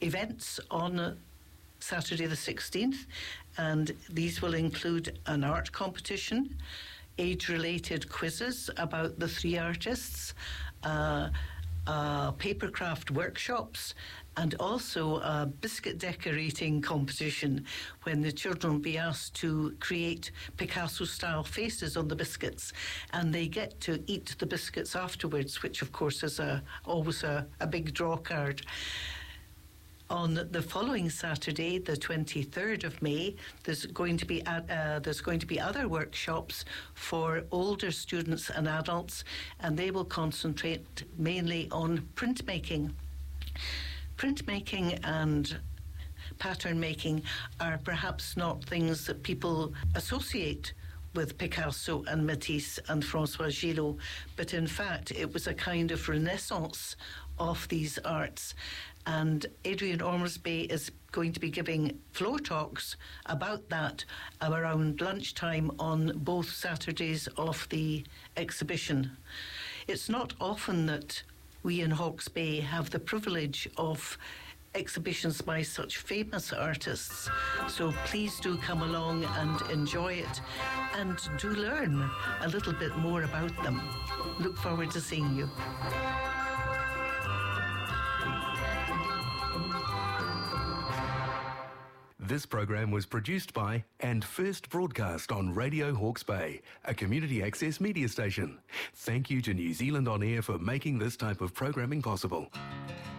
events on Saturday the 16th, and these will include an art competition, age-related quizzes about the three artists, papercraft workshops, and also a biscuit decorating competition when the children will be asked to create Picasso-style faces on the biscuits, and they get to eat the biscuits afterwards, which of course is always a big draw card. On the following Saturday, the 23rd of May, there's going to be other workshops for older students and adults, and they will concentrate mainly on printmaking. Printmaking and pattern making are perhaps not things that people associate with Picasso and Matisse and Francois Gillot, but in fact it was a kind of renaissance of these arts. And Adrian Ormersby is going to be giving floor talks about that around lunchtime on both Saturdays of the exhibition. It's not often that we in Hawke's Bay have the privilege of exhibitions by such famous artists. So please do come along and enjoy it, and do learn a little bit more about them. Look forward to seeing you. This program was produced by and first broadcast on Radio Hawke's Bay, a community access media station. Thank you to New Zealand On Air for making this type of programming possible.